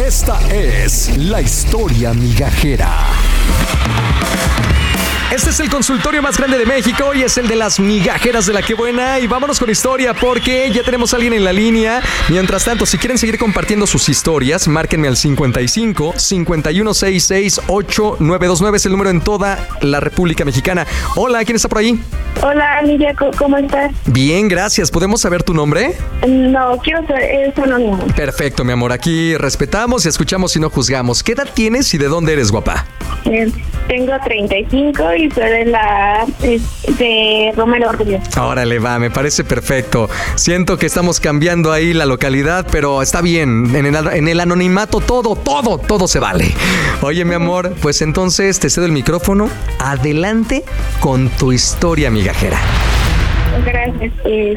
Esta es la historia migajera. Este es el consultorio más grande de México y es el de las migajeras de la que buena. Y vámonos con historia porque ya tenemos a alguien en la línea. Mientras tanto, si quieren seguir compartiendo sus historias, márquenme al 55 5166 8929. Es el número en toda la República Mexicana. Hola, ¿quién está por ahí? Hola, Lidia, ¿cómo estás? Bien, gracias. ¿Podemos saber tu nombre? No, quiero saber, es anónimo. Perfecto, mi amor. Aquí respetamos y escuchamos y no juzgamos. ¿Qué edad tienes y de dónde eres, guapa? Tengo 35 y soy de Romero Rubio. Órale, va, me parece perfecto. Siento que estamos cambiando ahí la localidad, pero está bien. En el anonimato todo se vale. Oye, mi amor, pues entonces te cedo el micrófono. Adelante con tu historia migajera. Gracias.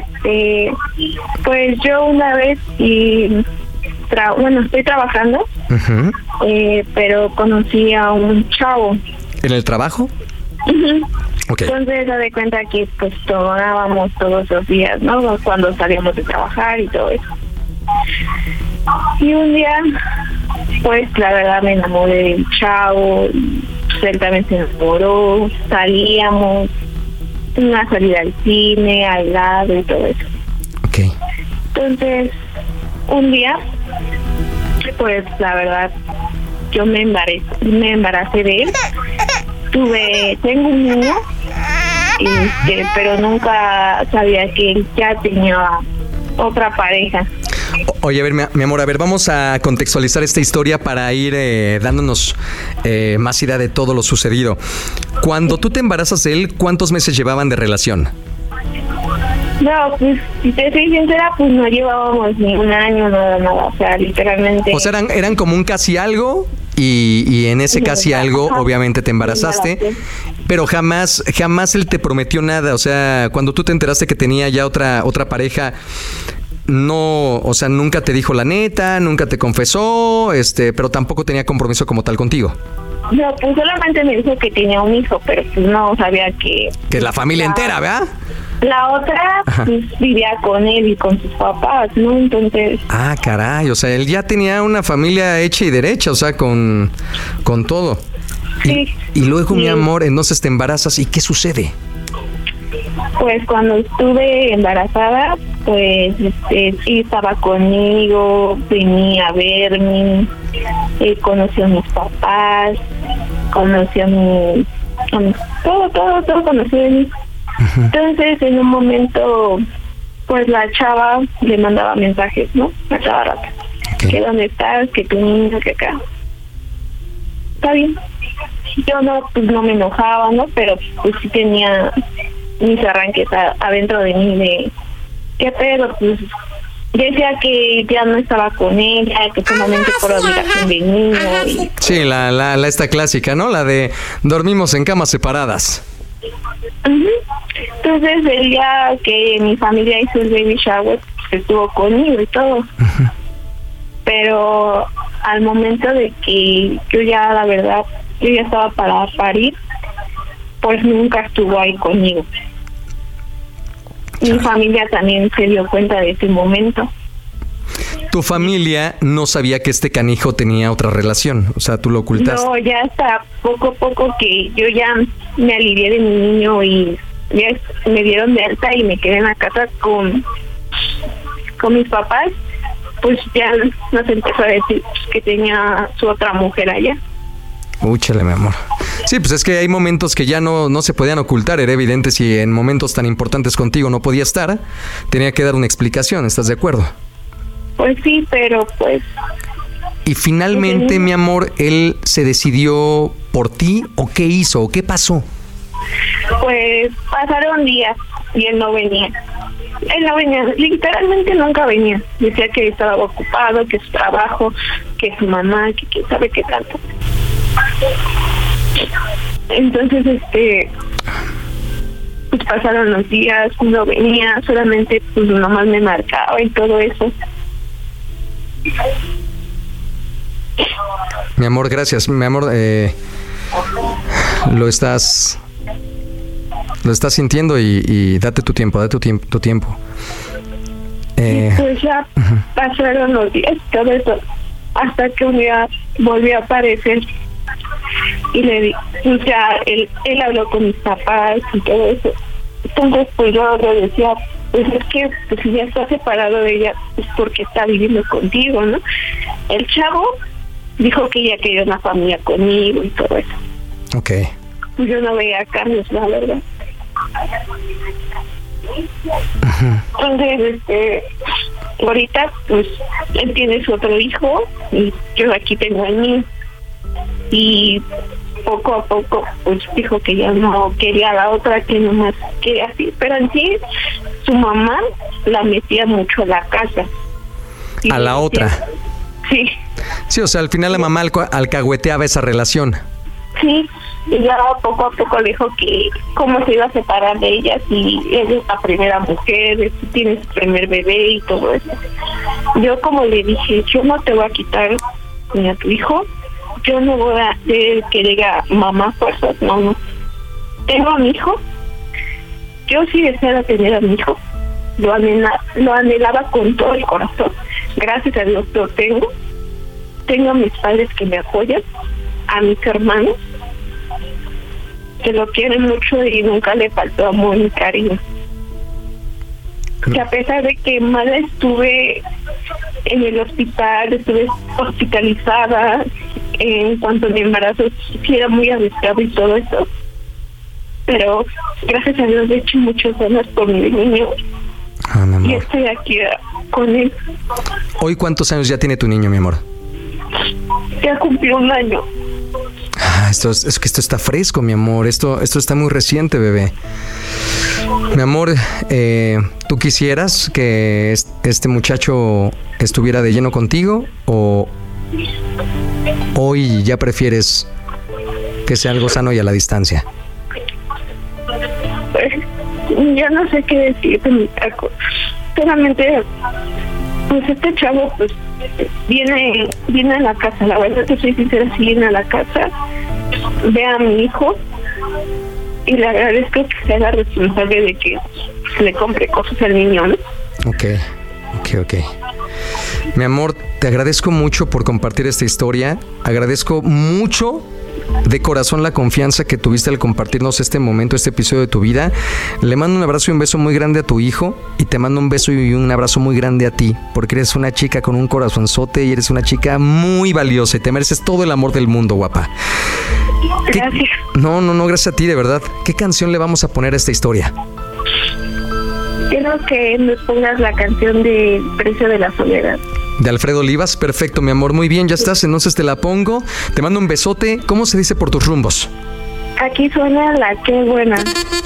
Pues yo una vez estoy trabajando, pero conocí a un chavo. ¿En el trabajo? Okay. Entonces, se da cuenta que pues tomábamos todos los días, ¿no? Cuando salíamos de trabajar y todo eso. Y un día, pues la verdad me enamoré del chavo, pues, él también se enamoró, salíamos, una salida al cine, al lado y todo eso. Okay. Entonces, un día, pues la verdad, yo me embaracé de él. Tengo un niño, pero nunca sabía que él ya tenía otra pareja. Oye, a ver, mi amor, vamos a contextualizar esta historia para ir dándonos más idea de todo lo sucedido. Cuando tú te embarazas de él, ¿cuántos meses llevaban de relación? No, pues, si te soy sincera, pues no llevábamos ni un año, nada, o sea, literalmente. O sea, eran como un casi algo y en ese casi algo, obviamente te embarazaste, pero jamás él te prometió nada. O sea, cuando tú te enteraste que tenía ya otra pareja, no, o sea, nunca te dijo la neta, nunca te confesó, pero tampoco tenía compromiso como tal contigo. No, pues solamente me dijo que tenía un hijo, pero pues no sabía que la familia entera, ¿verdad? La otra, pues, vivía con él y con sus papás, ¿no? Entonces... Ah, caray, o sea, él ya tenía una familia hecha y derecha, o sea, con todo. Sí. Y luego, mi amor, entonces te embarazas, ¿y qué sucede? Pues cuando estuve embarazada, pues sí estaba conmigo, venía a verme, conoció a mis papás, conoció a mi... Todo conoció de mí. Entonces, en un momento, pues la chava le mandaba mensajes, ¿no? A cada rato. Okay. Que dónde estás, que tu niño, que acá. Está bien. Yo no me enojaba, ¿no? Pero pues sí tenía mis arranques adentro de mí de qué pedo, pues decía que ya no estaba con ella, que solamente por obligación del niño. Sí, esta clásica, ¿no? La de dormimos en camas separadas. Entonces el día que mi familia hizo el baby shower, pues estuvo conmigo y todo. Pero al momento de que yo ya estaba para parir, pues nunca estuvo ahí conmigo. Mi familia también se dio cuenta de ese momento. ¿Tu familia no sabía que este canijo tenía otra relación? O sea, ¿tú lo ocultaste? No, ya hasta poco a poco que yo ya me alivié de mi niño y ya me dieron de alta y me quedé en la casa con mis papás, pues ya nos empezó a decir que tenía su otra mujer allá. Úchale, mi amor. Sí, pues es que hay momentos que ya no se podían ocultar. Era evidente, si en momentos tan importantes contigo no podía estar, tenía que dar una explicación. ¿Estás de acuerdo? Pues sí, pero pues... Y finalmente, mi amor, ¿él se decidió por ti o qué hizo o qué pasó? Pues pasaron días y él no venía, literalmente nunca venía. Decía que estaba ocupado, que su trabajo, que su mamá, que sabe qué tanto. Entonces, pues pasaron los días, no venía, solamente pues nomás me marcaba y todo eso. Mi amor, gracias. Mi amor, lo estás sintiendo y date tu tiempo. Pues ya pasaron los días, todo eso. hasta que un día volvió a aparecer y le di, pues ya él habló con mis papás y todo eso. Entonces pues yo le decía, pues es que pues, si ya está separado de ella, pues porque está viviendo contigo, ¿no? El chavo dijo que ella quería una familia conmigo y todo eso. Okay. Pues yo no veía cambios, la verdad. Entonces, ahorita pues él tiene su otro hijo y yo aquí tengo el mío. Y poco a poco pues dijo que ya no quería a la otra, que nomás quería así, pero en sí su mamá la metía mucho a la casa. ¿A la otra? Sí. Sí, o sea, al final la mamá alcahueteaba esa relación. Sí, y ya poco a poco le dijo que cómo se iba a separar de ella si ella es la primera mujer, si tiene su primer bebé y todo eso. Yo como le dije, yo no te voy a quitar ni a tu hijo, yo no voy a hacer que diga mamá fuerzas, no. Tengo a mi hijo, yo sí deseaba tener a mi hijo, lo anhelaba con todo el corazón, gracias a Dios lo tengo a mis padres que me apoyan, a mis hermanos que lo quieren mucho y nunca le faltó amor ni cariño. Que a pesar de que mal estuve en el hospital, estuve hospitalizada en cuanto a mi embarazo, sí era muy arriesgado y todo eso, pero gracias a Dios he hecho muchas ganas por mi niño. Mi amor. Y estoy aquí con él. ¿Hoy cuántos años ya tiene tu niño, mi amor? Ya cumplió 1 año. Es que esto está fresco, mi amor. Esto está muy reciente, bebé. Mi amor, ¿tú quisieras que este muchacho estuviera de lleno contigo o hoy ya prefieres que sea algo sano y a la distancia? Pues, yo no sé qué decirte, mi taco. Solamente, pues este chavo, pues viene a la casa. La verdad que soy sincera, si viene a la casa, ve a mi hijo y le agradezco que se haga responsable de que se le compre cosas al niño, ¿no? Ok. Mi amor, te agradezco mucho por compartir esta historia. Agradezco mucho de corazón la confianza que tuviste al compartirnos este momento, este episodio de tu vida. Le mando un abrazo y un beso muy grande a tu hijo y te mando un beso y un abrazo muy grande a ti, porque eres una chica con un corazonzote y eres una chica muy valiosa y te mereces todo el amor del mundo, guapa. Gracias. No, gracias a ti, de verdad. ¿Qué canción le vamos a poner a esta historia? Quiero que nos pongas la canción de Precio de la Soledad. De Alfredo Olivas, perfecto, mi amor, muy bien, ya estás, entonces te la pongo. Te mando un besote. ¿Cómo se dice por tus rumbos? Aquí suena la Qué Buena.